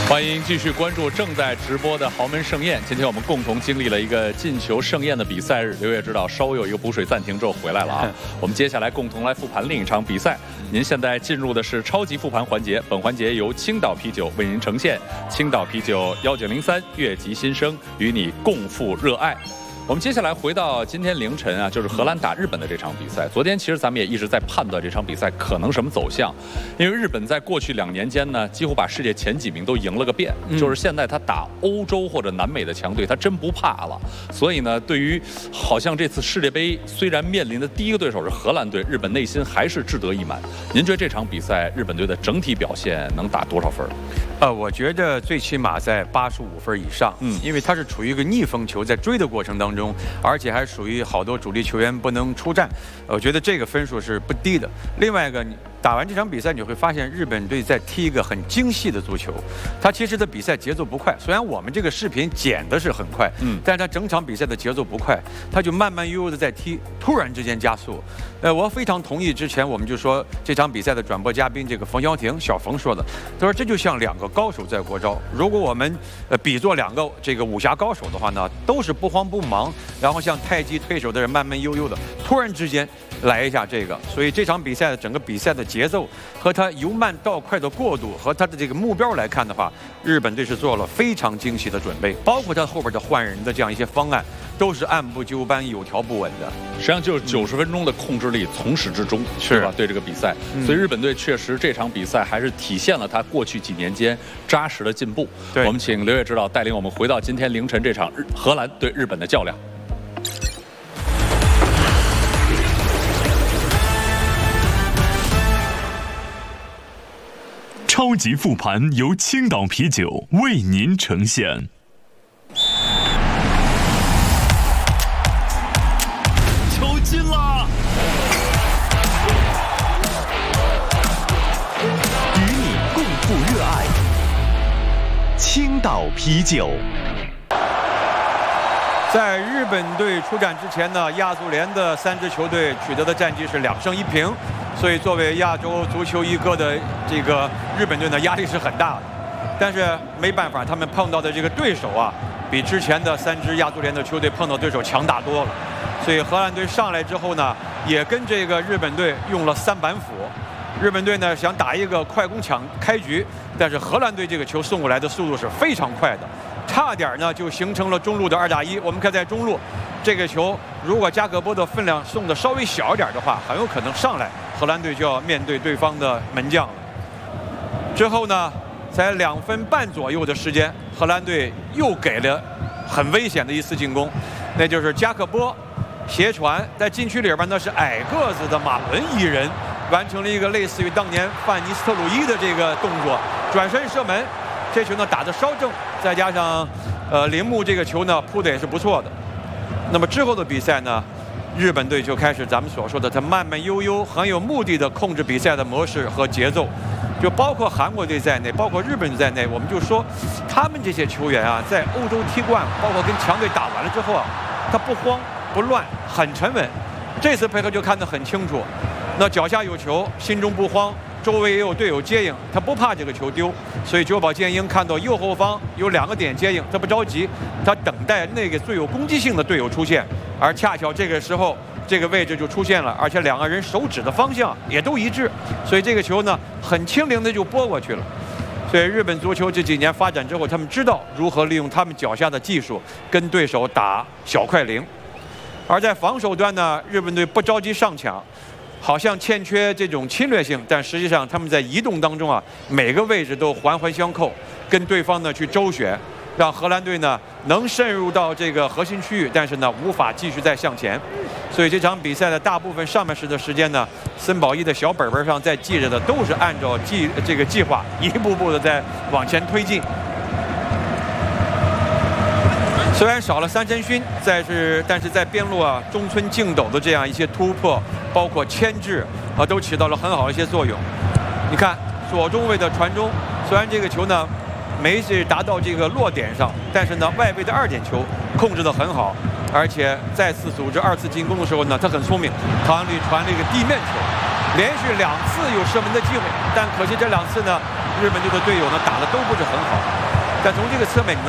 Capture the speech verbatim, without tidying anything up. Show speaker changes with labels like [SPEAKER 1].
[SPEAKER 1] 欢迎继续关注正在直播的豪门盛宴。今天我们共同经历了一个进球盛宴的比赛日。刘烨指导稍微有一个补水暂停之后回来了啊。我们接下来共同来复盘另一场比赛。您现在进入的是超级复盘环节，本环节由青岛啤酒为您呈现。青岛啤酒幺九零三越级新生，与你共赴热爱。我们接下来回到今天凌晨啊，就是荷兰打日本的这场比赛。昨天其实咱们也一直在判断这场比赛可能什么走向，因为日本在过去两年间呢，几乎把世界前几名都赢了个遍。嗯、就是现在他打欧洲或者南美的强队，他真不怕了。所以呢，对于好像这次世界杯虽然面临的第一个对手是荷兰队，日本内心还是志得意满。您觉得这场比赛日本队的整体表现能打多少分？
[SPEAKER 2] 呃，我觉得最起码在八十五分以上。嗯，因为他是处于一个逆风球在追的过程当中。而且还属于好多主力球员不能出战，我觉得这个分数是不低的。另外一个，打完这场比赛，你会发现日本队在踢一个很精细的足球。他其实的比赛节奏不快，虽然我们这个视频剪的是很快，嗯，但是他整场比赛的节奏不快，他就慢慢悠悠的在踢，突然之间加速。呃，我非常同意之前我们就说这场比赛的转播嘉宾这个冯潇霆小冯说的，他说这就像两个高手在过招。如果我们呃比作两个这个武侠高手的话呢，都是不慌不忙，然后像太极推手的人慢慢悠悠的，突然之间来一下这个，所以这场比赛的整个比赛的节奏和他由慢到快的过渡和他的这个目标来看的话，日本队是做了非常精细的准备，包括他后边的换人的这样一些方案，都是按部就班、有条不紊的。
[SPEAKER 1] 实际上就是九十分钟的控制力从始至终，
[SPEAKER 2] 是
[SPEAKER 1] 吧？对这个比赛，嗯、所以日本队确实这场比赛还是体现了他过去几年间扎实的进步。我们请刘烨指导带领我们回到今天凌晨这场日荷兰对日本的较量。
[SPEAKER 3] 超级复盘由青岛啤酒为您呈现。
[SPEAKER 4] 球进了，与你共赴热爱。青岛啤酒。
[SPEAKER 2] 在日本队出战之前呢，亚足联的三支球队取得的战绩是两胜一平，所以作为亚洲足球一哥的这个日本队呢，压力是很大的。但是没办法，他们碰到的这个对手啊，比之前的三支亚足联的球队碰到对手强大多了。所以荷兰队上来之后呢，也跟这个日本队用了三板斧。日本队呢想打一个快攻抢开局，但是荷兰队这个球送过来的速度是非常快的。差点呢就形成了中路的二打一。我们看在中路，这个球如果加克波的分量送的稍微小一点的话，很有可能上来荷兰队就要面对对方的门将了。之后呢，才两分半左右的时间，荷兰队又给了很危险的一次进攻，那就是加克波斜传在禁区里边呢是矮个子的马伦一人完成了一个类似于当年范尼斯特鲁伊的这个动作，转身射门。这球呢打得稍正，再加上呃铃木这个球呢扑的也是不错的。那么之后的比赛呢，日本队就开始咱们所说的他慢慢悠悠、很有目的的控制比赛的模式和节奏，就包括韩国队在内，包括日本队在内，我们就说他们这些球员啊，在欧洲踢惯，包括跟强队打完了之后啊，他不慌不乱，很沉稳。这次配合就看得很清楚，那脚下有球，心中不慌。周围也有队友接应，他不怕这个球丢，所以久保建英看到右后方有两个点接应，他不着急，他等待那个最有攻击性的队友出现，而恰巧这个时候这个位置就出现了，而且两个人手指的方向也都一致，所以这个球呢很轻灵的就拨过去了。所以日本足球这几年发展之后，他们知道如何利用他们脚下的技术跟对手打小快灵，而在防守端呢，日本队不着急上抢。好像欠缺这种侵略性，但实际上他们在移动当中啊，每个位置都环环相扣，跟对方呢去周旋，让荷兰队呢能渗入到这个核心区域，但是呢无法继续再向前。所以这场比赛的大部分上半时的时间呢，森保一的小本本上在记着的都是按照计这个计划一步步的在往前推进。虽然少了三笘薰，在是但是在边路啊中村敬斗的这样一些突破，包括牵制啊，都起到了很好的一些作用。你看左中卫的传中，虽然这个球呢没是达到这个落点上，但是呢外围的二点球控制得很好，而且再次组织二次进攻的时候呢，他很聪明，唐安里传了一个地面球，连续两次有射门的机会，但可惜这两次呢日本队的队友呢打的都不是很好。但从这个侧面你能